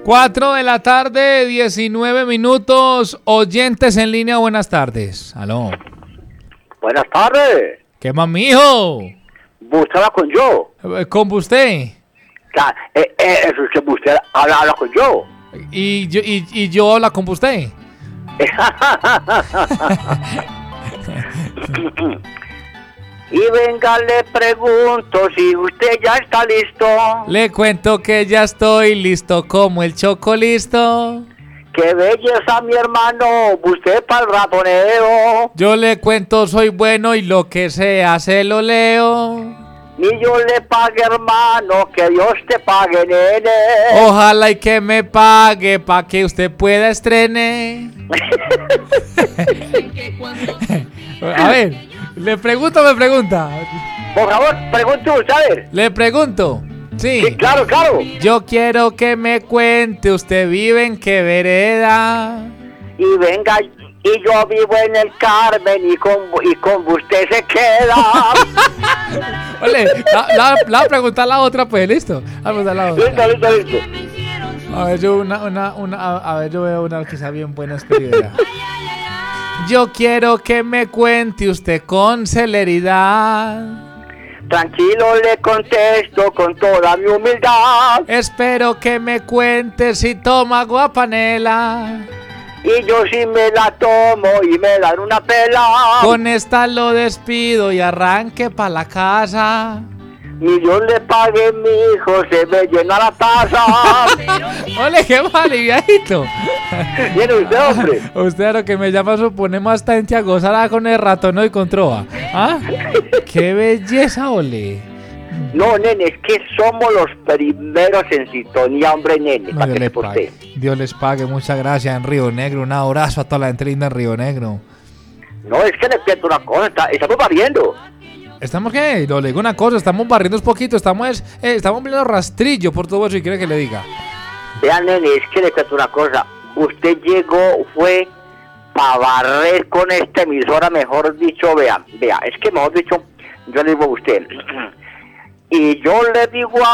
4 de la tarde, 19 minutos. Oyentes en línea, buenas tardes. Aló. Buenas tardes. ¿Qué más, mijo? ¿Usted habla con yo? ¿Con usted? Eso es que usted habla con yo. ¿Y yo habla con usted? Y venga, le pregunto si usted ya está listo. Le cuento que ya estoy listo como el chocolisto. ¡Qué belleza, mi hermano! Usted para el ratoneo. Yo le cuento, soy bueno y lo que sea se lo leo. Ni yo le pague, hermano, que Dios te pague, nene. Ojalá y que me pague pa' que usted pueda estrenar. A ver, le pregunto, me pregunta. Por favor, pregunte usted, a ver. Le pregunto. Sí. Sí, claro. Yo quiero que me cuente, ¿usted vive en qué vereda? Y venga, y yo vivo en el Carmen y con usted se queda. Ole, la voy a preguntar la otra, pues, ¿listo? A preguntar la otra. Listo. A ver, yo yo veo una que sea bien buena escribida. Yo quiero que me cuente usted con celeridad. Tranquilo, le contesto con toda mi humildad. Espero que me cuente si toma agua panela. Y yo sí me la tomo y me dan una pela. Con esta lo despido y arranque pa' la casa. Ni yo le pague, mi hijo, se me llena la taza. Ole, qué mal, viejito. Viene usted, hombre. Usted a lo que me llama suponemos hasta en gozará con el ratón y con trova. ¿Ah? ¡Qué belleza, ole! No, nene, es que somos los primeros en sintonía, hombre, nene. No, Dios les pague, muchas gracias en Río Negro. Un abrazo a toda la gente linda en Río Negro. No, es que le pierdo una cosa, estamos barriendo. ¿Estamos qué? Le digo una cosa, estamos barriendo un poquito, estamos viendo rastrillo por todo eso y quiere que le diga. Vean, nene, es que le cuento una cosa. Usted fue para barrer con esta emisora, mejor dicho, vea, es que mejor dicho, yo le digo a usted. Y yo le digo a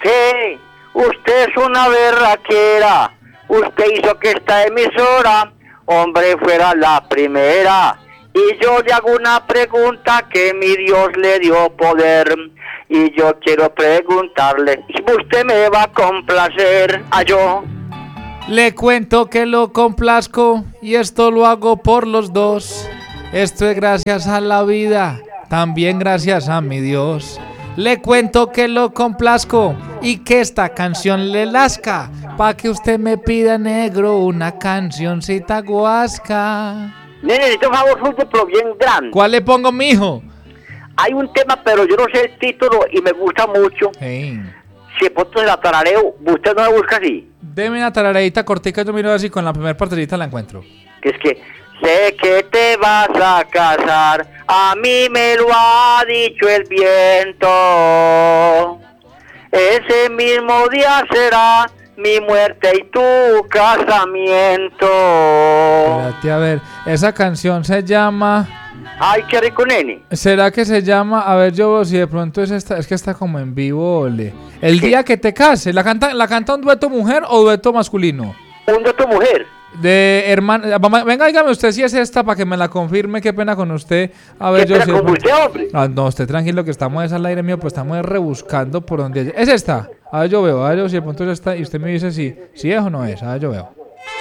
usted es una berraquera. Usted hizo que esta emisora, hombre, fuera la primera. Y yo le hago una pregunta que mi Dios le dio poder. Y yo quiero preguntarle, ¿usted me va a complacer a yo? Le cuento que lo complazco y esto lo hago por los dos. Esto es gracias a la vida, también gracias a mi Dios. Le cuento que lo complazco y que esta canción le lasca, pa' que usted me pida, negro, una cancioncita guasca. Nene, necesito un favor suyo, pero bien grande. ¿Cuál le pongo, mijo? Hay un tema, pero yo no sé el título y me gusta mucho. Hey. Si pongo la tarareo, ¿usted no la busca así? Deme una tarareita cortica, yo miro así con la primera partecita la encuentro. Que es que sé que te vas a casar, a mí me lo ha dicho el viento. Ese mismo día será mi muerte y tu casamiento. Espérate, a ver, esa canción se llama... Ay, qué rico, nene. ¿Será que se llama? A ver, yo si de pronto es esta, es que está como en vivo, ole. El día que te cases, ¿la canta un dueto mujer o dueto masculino? Un dueto mujer. De hermana, venga, dígame usted si es esta para que me la confirme, qué pena con usted. A ver, ¿Qué yo pena con usted, hombre? No, usted tranquilo que estamos al aire mío, pues estamos rebuscando por donde... ¿Es esta? A ver, yo veo, a ver yo si de pronto es esta y usted me dice si es o no es, a ver, yo veo.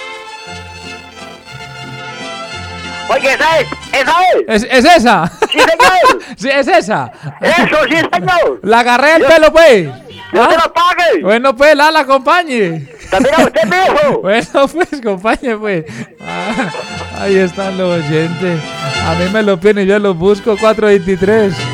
Oye, esa es. ¿Es esa? Sí, señor. Sí, es esa. Eso, sí, señor. La agarré el pelo, pues. ¡No te lo pague! Bueno, pues, la acompañe. También a usted, mijo. Bueno, pues, acompañe, pues. Ahí están los oyentes. A mí me lo piden y yo los busco, 423.